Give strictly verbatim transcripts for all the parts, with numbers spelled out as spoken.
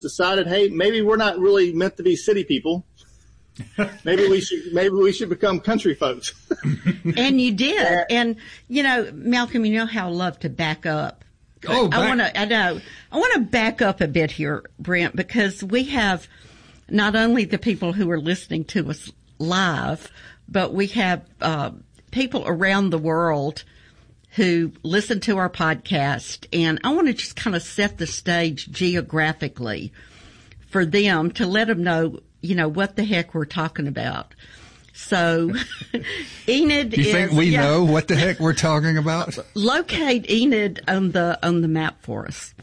decided, hey, maybe we're not really meant to be city people. Maybe we should, maybe we should become country folks. And you did. And, you know, Malcolm, you know how I love to back up. Oh, back- I want to, I know, I want to back up a bit here, Brent, because we have not only the people who are listening to us live, but we have, uh, people around the world who listen to our podcast. And I want to just kind of set the stage geographically for them to let them know, you know, what the heck we're talking about. So Enid you is. You think we yeah, know what the heck we're talking about? Locate Enid on the, on the map for us.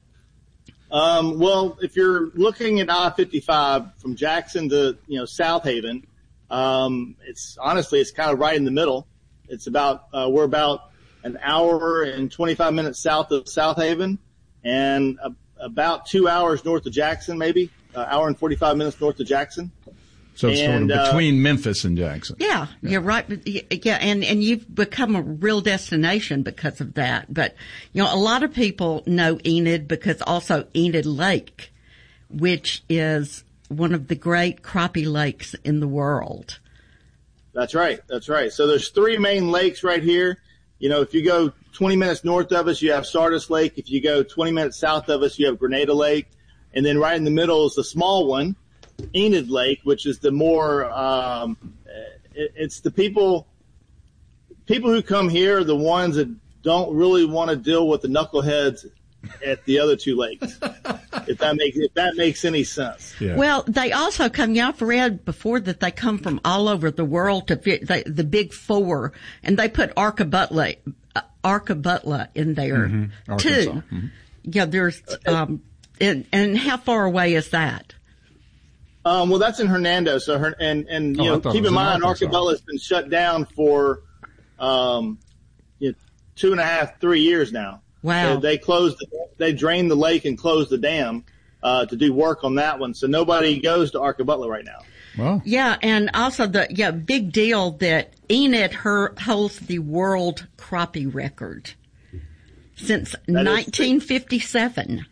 Um, well, if you're looking at I fifty-five from Jackson to, you know, South Haven, um, it's honestly, it's kind of right in the middle. It's about, uh, we're about an hour and twenty-five minutes south of South Haven and uh, about two hours north of Jackson, maybe. Uh, hour and forty-five minutes north of Jackson. So it's and, sort of between uh, Memphis and Jackson. Yeah, yeah, you're right. Yeah, and, and you've become a real destination because of that. But, you know, a lot of people know Enid because also Enid Lake, which is one of the great crappie lakes in the world. That's right. That's right. So there's three main lakes right here. You know, if you go twenty minutes north of us, you have Sardis Lake. If you go twenty minutes south of us, you have Grenada Lake. And then right in the middle is the small one, Enid Lake, which is the more, um, it, it's the people, people who come here are the ones that don't really want to deal with the knuckleheads at the other two lakes. if that makes, if that makes any sense. Yeah. Well, they also come, you know, I've read before that they come from all over the world to fit the, the big four, and they put Arkabutla, uh, Arkabutla in there mm-hmm. too. Mm-hmm. Yeah, there's, um, And, and how far away is that? Um, well, that's in Hernando. So, her, and, and, you oh, know, keep in mind, Arkabutla has been shut down for, um, you know, two and a half, three years now. Wow. They, they closed, they drained the lake and closed the dam, uh, to do work on that one. So nobody goes to Arkabutla right now. Well, yeah. And also the, yeah, big deal that Enid her holds the world crappie record since nineteen fifty-seven.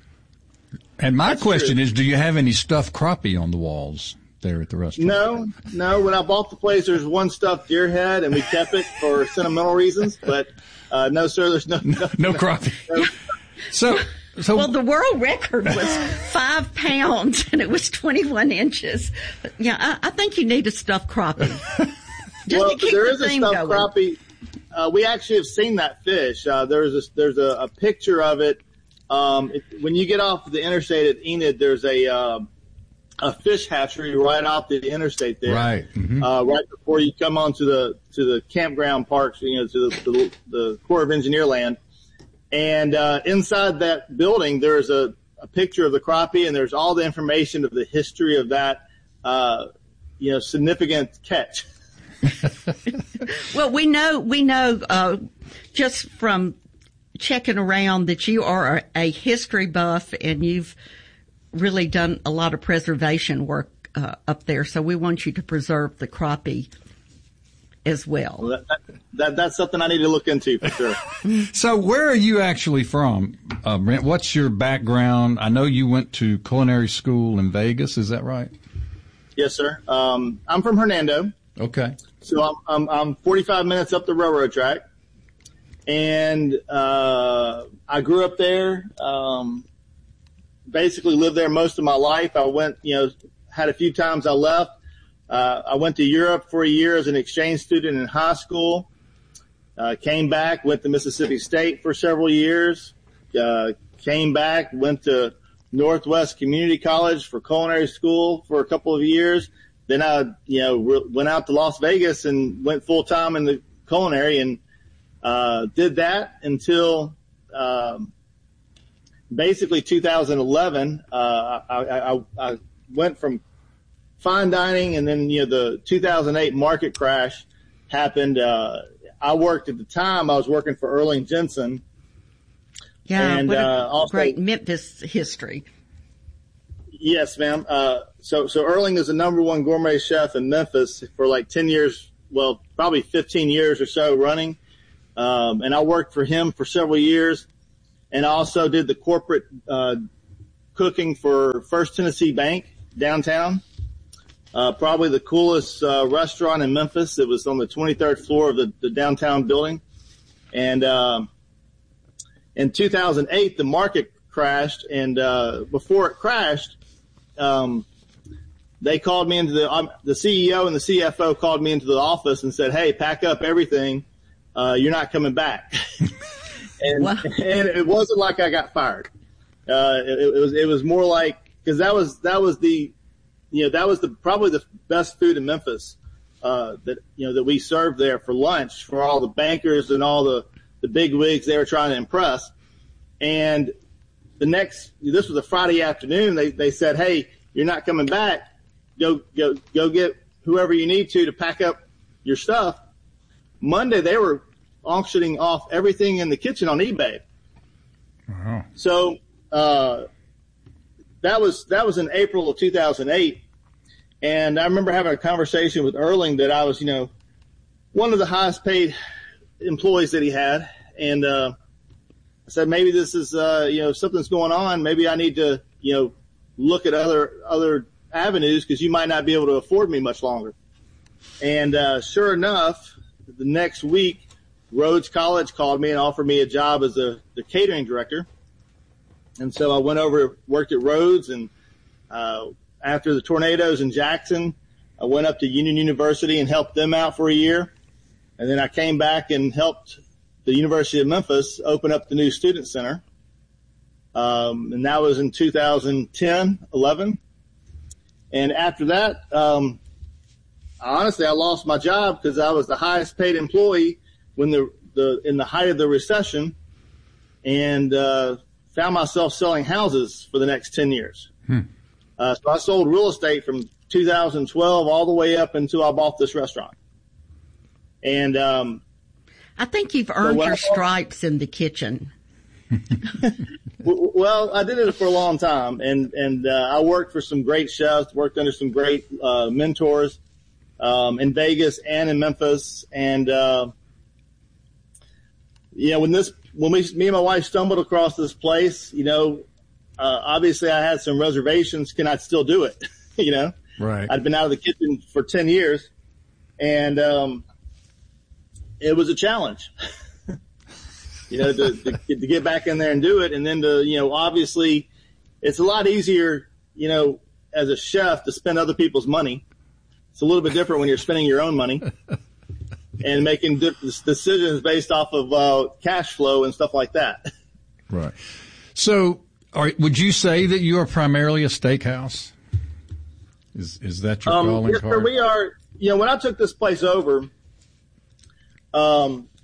And my That's question true. is, do you have any stuffed crappie on the walls there at the restaurant? No, no. When I bought the place, there's one stuffed deer head, and we kept it for sentimental reasons. But uh, no, sir, there's no no, no crappie. No. So, so well, the world record was five pounds, and it was twenty-one inches. But, yeah, I, I think you need a stuffed crappie. Just well, to keep there the is a theme stuffed going. crappie. Uh, we actually have seen that fish. Uh, there's a, there's a, a picture of it. Um, it, when you get off the interstate at Enid, there's a, uh, a fish hatchery right off the interstate there. Right. Mm-hmm. Uh, right before you come onto the, to the campground parks, you know, to the, the, the Corps of Engineer land. And, uh, inside that building, there's a, a picture of the crappie, and there's all the information of the history of that, uh, you know, significant catch. Well, we know, we know, uh, just from checking around that you are a history buff and you've really done a lot of preservation work uh, up there. So we want you to preserve the crappie as well. well that, that, that's something I need to look into for sure. So where are you actually from, uh, Brent? What's your background? I know you went to culinary school in Vegas. Is that right? Yes, sir. Um, I'm from Hernando. Okay. So I'm, I'm, I'm forty-five minutes up the railroad track. And, uh, I grew up there, um, basically lived there most of my life. I went, you know, had a few times I left. Uh, I went to Europe for a year as an exchange student in high school, uh, came back, went to Mississippi State for several years, uh, came back, went to Northwest Community College for culinary school for a couple of years. Then I, you know, re- went out to Las Vegas and went full time in the culinary and, Uh, did that until, um, basically two thousand eleven. Uh, I, I, I went from fine dining, and then, you know, the two thousand eight market crash happened. Uh, I worked at the time, I was working for Erling Jensen. Yeah. And, what a uh, also, great Memphis history. Yes, ma'am. Uh, so, so Erling is the number one gourmet chef in Memphis for like ten years. Well, probably fifteen years or so running. Um, and I worked for him for several years, and I also did the corporate, uh, cooking for First Tennessee Bank downtown. Uh, probably the coolest uh, restaurant in Memphis. It was on the twenty-third floor of the, the downtown building. And um, in two thousand eight, the market crashed. And uh, before it crashed, um, they called me into the um, the C E O and the C F O called me into the office and said, "Hey, pack up everything. Uh, you're not coming back." and, wow. and it wasn't like I got fired. Uh, it, it was it was more like, because that was that was the you know, that was the probably the best food in Memphis uh, that you know that we served there for lunch for all the bankers and all the the big wigs they were trying to impress. And the next, this was a Friday afternoon. They they said, "Hey, you're not coming back. Go go go get whoever you need to to pack up your stuff." Monday they were auctioning off everything in the kitchen on eBay. Wow. So uh, that was that was in April of two thousand eight. And I remember having a conversation with Erling that I was, you know, one of the highest paid employees that he had. And, uh, I said, maybe this is, uh, you know, something's going on. Maybe I need to, you know, look at other, other avenues because you might not be able to afford me much longer. And, uh, sure enough, the next week, Rhodes College called me and offered me a job as a, the catering director. And so I went over, worked at Rhodes, and, uh, after the tornadoes in Jackson, I went up to Union University and helped them out for a year. And then I came back and helped the University of Memphis open up the new student center. Um, and that was in two thousand ten, eleven. And after that, um, honestly, I lost my job because I was the highest paid employee when the, the, in the height of the recession, and, uh, found myself selling houses for the next ten years. Hmm. Uh, so I sold real estate from two thousand twelve all the way up until I bought this restaurant. And, um, I think you've earned your stripes in the kitchen. Well, I did it for a long time, and, and, uh, I worked for some great chefs, worked under some great, uh, mentors, um, in Vegas and in Memphis. And, uh, you know, when this, when we, me and my wife stumbled across this place, you know, Uh, obviously I had some reservations. Can I still do it? you know, right. I'd been out of the kitchen for ten years, and, um, it was a challenge, you know, to, to, to get back in there and do it. And then to, you know, obviously it's a lot easier, you know, as a chef to spend other people's money. It's a little bit different when you're spending your own money and making decisions based off of, uh, cash flow and stuff like that. Right. So, Are, would you say that you are primarily a steakhouse? Is is that your um, calling yes, card? Sir, we are. You know, when I took this place over, um,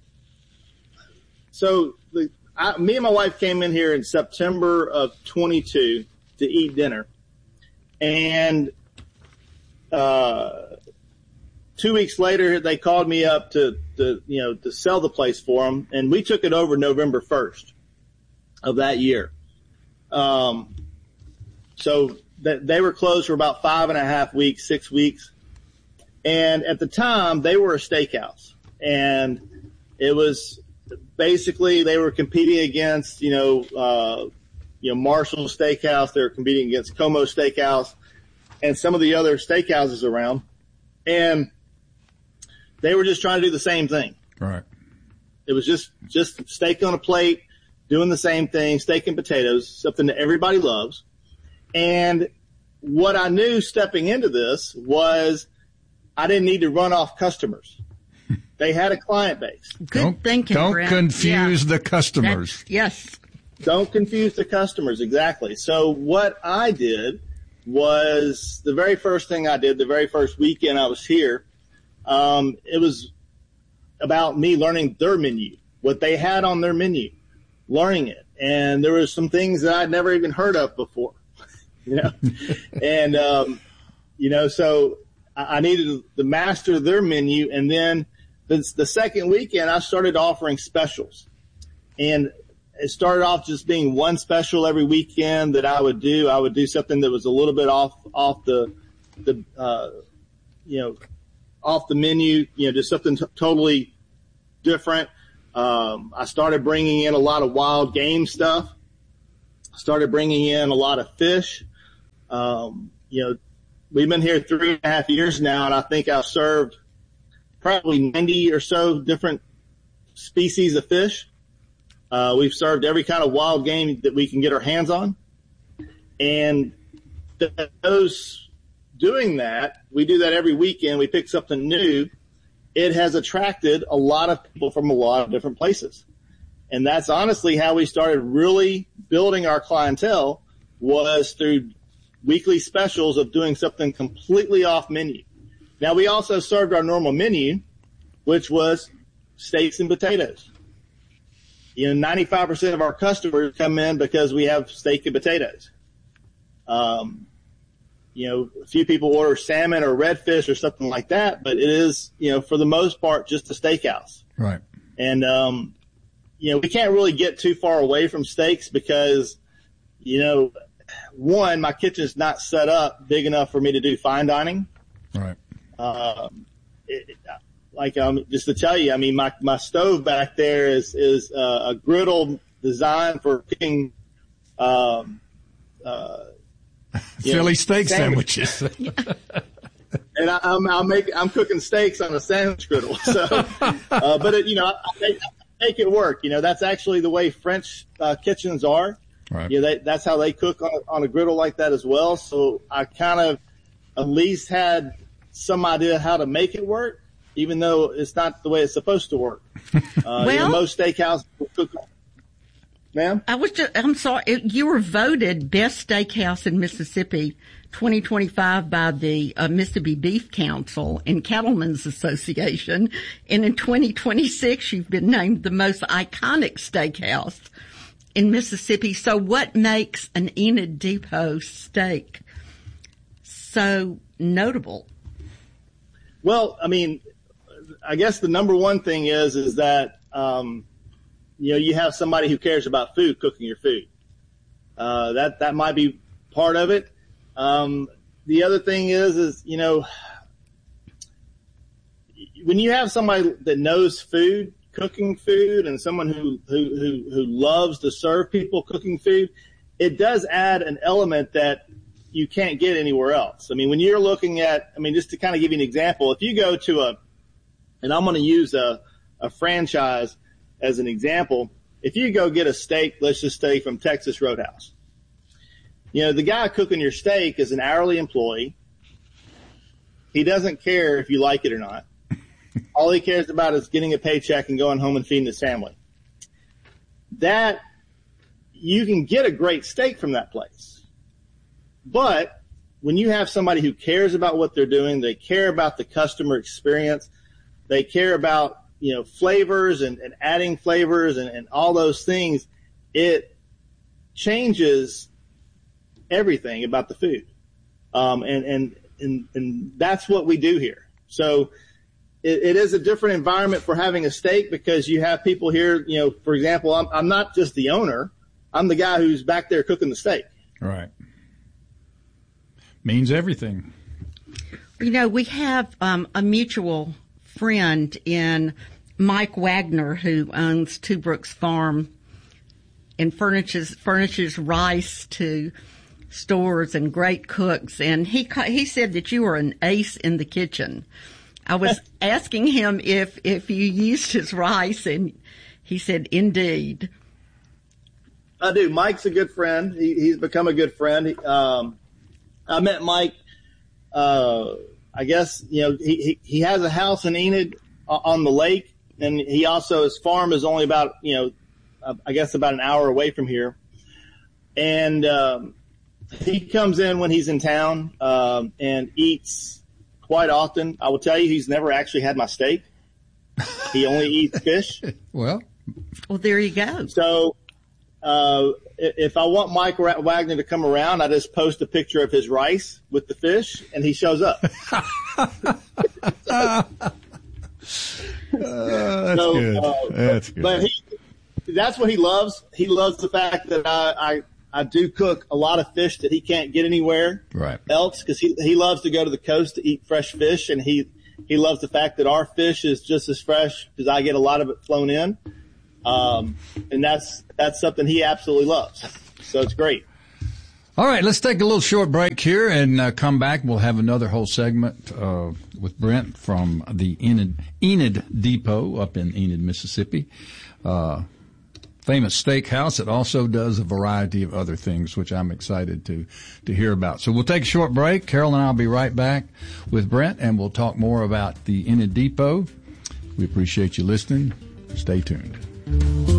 so the I, me and my wife came in here in September of twenty-two to eat dinner, and uh, two weeks later they called me up to, to you know to sell the place for them, and we took it over November first of that year. Um, so that they were closed for about five and a half weeks, six weeks. And at the time they were a steakhouse, and it was basically, they were competing against, you know, uh, you know, Marshall Steakhouse. They were competing against Como Steakhouse and some of the other steakhouses around. And they were just trying to do the same thing. Right. It was just, just steak on a plate, doing the same thing, steak and potatoes, something that everybody loves. And what I knew stepping into this was I didn't need to run off customers. They had a client base. Good don't, thinking, Don't Brent. confuse yeah. the customers. That's, yes. Don't confuse the customers, exactly. So what I did was the very first thing I did, the very first weekend I was here, um, it was about me learning their menu, what they had on their menu. Learning it. And there were some things that I'd never even heard of before, you know, and, um, you know, so I needed to master their menu. And then the, the second weekend I started offering specials, and it started off just being one special every weekend that I would do. I would do something that was a little bit off, off the, the, uh, you know, off the menu, you know, just something t- totally different. Um, I started bringing in a lot of wild game stuff. started bringing in a lot of fish. Um, you know, we've been here three and a half years now, and I think I've served probably ninety or so different species of fish. Uh, we've served every kind of wild game that we can get our hands on. And those doing that, we do that every weekend. We pick something new. It has attracted a lot of people from a lot of different places. And that's honestly how we started really building our clientele, was through weekly specials of doing something completely off menu. Now, we also served our normal menu, which was steaks and potatoes. You know, ninety-five percent of our customers come in because we have steak and potatoes. Um, you know, a few people order salmon or redfish or something like that, but it is, you know, for the most part, just a steakhouse. Right. And, um, you know, we can't really get too far away from steaks because, you know, one, my kitchen's not set up big enough for me to do fine dining. Right. Um, it, like, um, just to tell you, I mean, my, my stove back there is, is, uh, a griddle designed for cooking, um, uh, Philly know, steak sandwich. sandwiches. And I, I'm, I'll make, I'm cooking steaks on a sandwich griddle. So, uh, but it, you know, I make, I make it work. You know, that's actually the way French, uh, kitchens are. Right. You know, they, that's how they cook on, on a griddle like that as well. So I kind of at least had some idea how to make it work, even though it's not the way it's supposed to work. Uh, well, you know, most steakhouses cook. Ma'am? I was just, I'm sorry, you were voted best steakhouse in Mississippi twenty twenty-five by the uh, Mississippi Beef Council and Cattlemen's Association. And in twenty twenty-six, you've been named the most iconic steakhouse in Mississippi. So what makes an Enid Depot steak so notable? Well, I mean, I guess the number one thing is, is that, um, you know, you have somebody who cares about food cooking your food. Uh, that, that might be part of it. Um, the other thing is, is, you know, when you have somebody that knows food, cooking food, and someone who, who, who, who loves to serve people cooking food, it does add an element that you can't get anywhere else. I mean, when you're looking at, I mean, just to kind of give you an example, if you go to a, and I'm going to use a, a franchise as an example, if you go get a steak, let's just say from Texas Roadhouse, you know, the guy cooking your steak is an hourly employee. He doesn't care if you like it or not. All he cares about is getting a paycheck and going home and feeding his family. That, you can get a great steak from that place. But when you have somebody who cares about what they're doing, they care about the customer experience, they care about, you know, flavors and, and adding flavors and, and all those things, it changes everything about the food. Um, and, and, and, and that's what we do here. So it, it is a different environment for having a steak because you have people here, you know, for example, I'm, I'm not just the owner. I'm the guy who's back there cooking the steak. Right. Means everything. You know, we have um, a mutual friend in Mike Wagner, who owns Two Brooks Farm and furnishes furnishes rice to stores and great cooks. And he he said that you were an ace in the kitchen. I was asking him if if you used his rice, and he said, "Indeed." I do. Mike's a good friend. He, he's become a good friend. He, um, I met Mike. Uh, I guess you know he, he he has a house in Enid on the lake, and he also his farm is only about you know uh, I guess about an hour away from here, and um, he comes in when he's in town um, and eats quite often. I will tell you, he's never actually had my steak. He only eats fish. Well, well, there you go. So. Uh, if I want Mike Wagner to come around, I just post a picture of his rice with the fish, and he shows up. uh, that's so, good. Uh, that's good. But he, that's what he loves. He loves the fact that I, I, I do cook a lot of fish that he can't get anywhere right. else because he, he loves to go to the coast to eat fresh fish, and he, he loves the fact that our fish is just as fresh because I get a lot of it flown in. Um, and that's, that's something he absolutely loves. So it's great. All right, let's take a little short break here and uh, come back. We'll have another whole segment uh, with Brent from the Enid, Enid Depot up in Enid, Mississippi. Uh, famous steakhouse that also does a variety of other things, which I'm excited to, to hear about. So we'll take a short break. Carol and I will be right back with Brent, and we'll talk more about the Enid Depot. We appreciate you listening. Stay tuned.